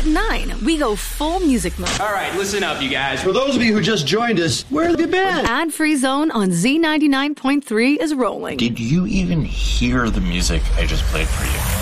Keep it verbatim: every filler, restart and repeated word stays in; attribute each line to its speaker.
Speaker 1: At nine, we go full music mode.
Speaker 2: All right, listen up, you guys.
Speaker 3: For those of you who just joined us, where have you been?
Speaker 1: Ad-free zone on Z ninety-nine point three is rolling.
Speaker 4: Did you even hear the music I just played for you?